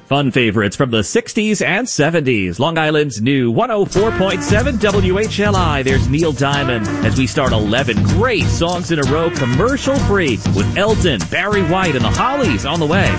Fun favorites from the 60s and 70s. Long Island's new 104.7 WHLI. There's Neil Diamond as we start 11 great songs in a row commercial free with Elton, Barry White, and the Hollies on the way.